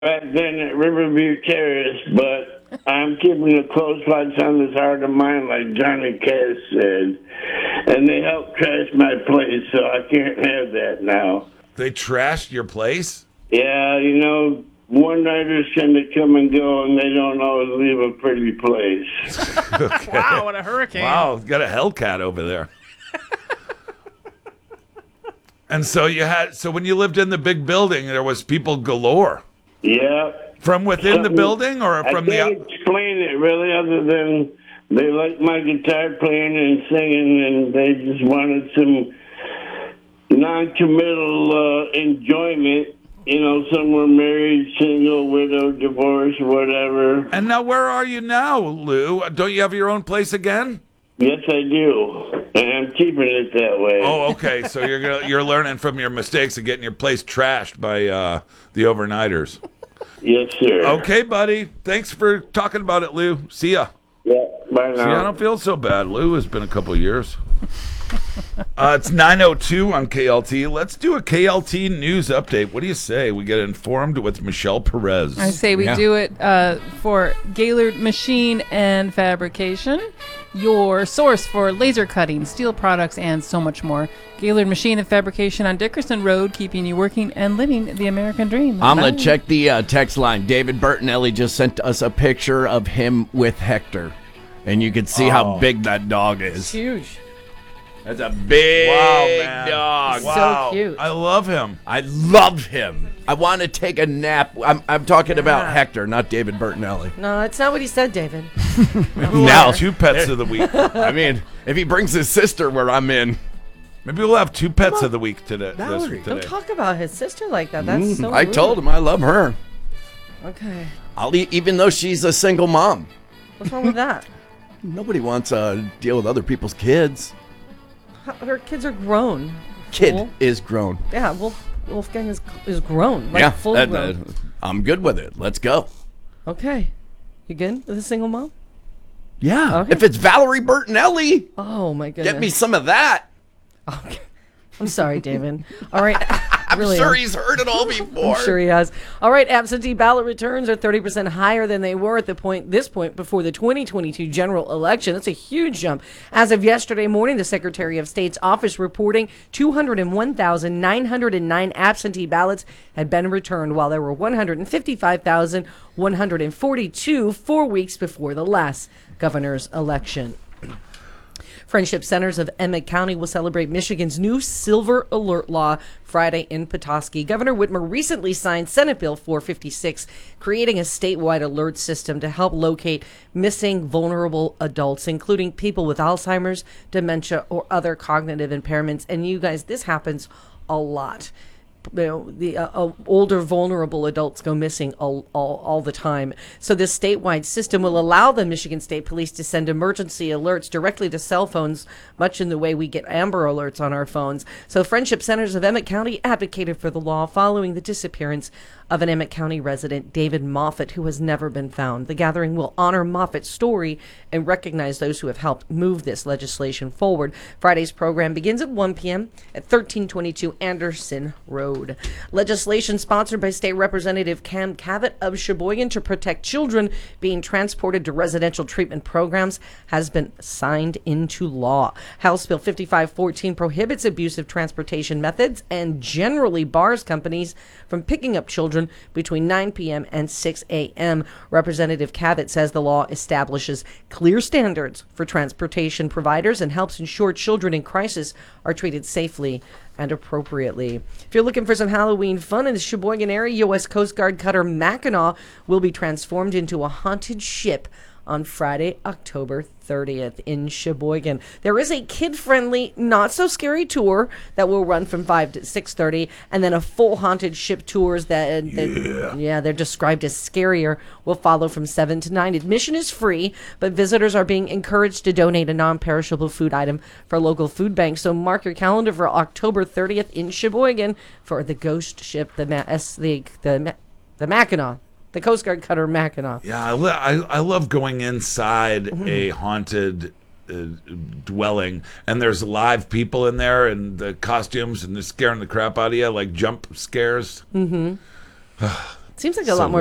back then at Riverview Terrace, but I'm keeping a close watch on this heart of mine, like Johnny Cash said. And they helped trash my place, so I can't have that now. They trashed your place? Yeah, one-nighters tend to come and go, and they don't always leave a pretty place. Okay. Wow, what a hurricane. Wow, got a Hellcat over there. And so when you lived in the big building, there was people galore. Yeah. From within the building or from the... I can't explain it, really, other than they like my guitar playing and singing, and they just wanted some non-committal enjoyment. Some were married, single, widowed, divorced, whatever. And now where are you now, Lou? Don't you have your own place again? Yes, I do, and I'm keeping it that way. Oh, okay. So you're learning from your mistakes and getting your place trashed by the overnighters. Yes, sir. Okay, buddy. Thanks for talking about it, Lou. See ya. Yeah, bye now. See, I don't feel so bad, Lou. It's been a couple of years. It's 9:02 on KLT. Let's do a KLT news update. What do you say? We get informed with Michelle Perez. I say we do it for Gaylord Machine and Fabrication, your source for laser cutting, steel products, and so much more. Gaylord Machine and Fabrication on Dickerson Road, keeping you working and living the American dream. I'm going to check the text line. David Bertinelli just sent us a picture of him with Hector, and you can see how big that dog is. It's huge. That's a big dog. Wow. So cute. I love him. I love him. I want to take a nap. I'm talking about Hector, not David Bertinelli. No, that's not what he said, David. Maybe we'll have 2 pets of the week. I mean, if he brings his sister where I'm in. Maybe we'll have 2 pets of the week today. Don't talk about his sister like that. That's so I rude. told him I love her. Okay. Even though she's a single mom. What's wrong with that? Nobody wants to deal with other people's kids. Her kids are grown. Kid Cool. is grown. Yeah, Wolfgang is grown. Like fully grown. I'm good with it. Let's go. Okay. You good with a single mom? Yeah. Okay. If it's Valerie Bertinelli, Oh, my goodness. get me some of that. Okay. I'm sorry, David. All right. I'm Really sure am. he's heard it all before. I'm sure he has. All right, absentee ballot returns are 30% higher than they were at this point before the 2022 general election. That's a huge jump. As of yesterday morning, the Secretary of State's office reporting 201,909 absentee ballots had been returned, while there were 155,142 4 weeks before the last governor's election. Friendship Centers of Emmett County will celebrate Michigan's new Silver Alert Law Friday in Petoskey. Governor Whitmer recently signed Senate Bill 456, creating a statewide alert system to help locate missing vulnerable adults, including people with Alzheimer's, dementia, or other cognitive impairments. And you guys, this happens a lot. The older vulnerable adults go missing all the time. So this statewide system will allow the Michigan State Police to send emergency alerts directly to cell phones, much in the way we get Amber Alerts on our phones. So Friendship Centers of Emmett County advocated for the law following the disappearance of an Emmett County resident, David Moffett, who has never been found. The gathering will honor Moffett's story and recognize those who have helped move this legislation forward. Friday's program begins at 1 p.m. at 1322 Anderson Road. Legislation sponsored by State Representative Cam Cavett of Sheboygan to protect children being transported to residential treatment programs has been signed into law. House Bill 5514 prohibits abusive transportation methods and generally bars companies from picking up children between 9 p.m. and 6 a.m. Representative Cavett says the law establishes clear standards for transportation providers and helps ensure children in crisis are treated safely and appropriately. If you're looking for some Halloween fun in the Sheboygan area, U.S. Coast Guard cutter Mackinac will be transformed into a haunted ship on Friday, October 30th in Sheboygan. There is a kid-friendly, not-so-scary tour that will run from 5 to 6:30, and then a full haunted ship tours that, they're described as scarier, will follow from 7 to 9. Admission is free, but visitors are being encouraged to donate a non-perishable food item for local food banks. So mark your calendar for October 30th in Sheboygan for the ghost ship, the Mackinac. The Coast Guard cutter Mackinac. Yeah, I love going inside a haunted dwelling, and there's live people in there, and the costumes, and they're scaring the crap out of you, like jump scares. Mm-hmm. Seems like a lot So more